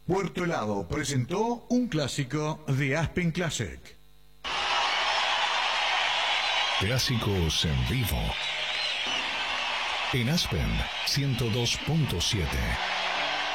Puerto Helado presentó un clásico de Aspen Classic. Clásicos en vivo. En Aspen 102.7.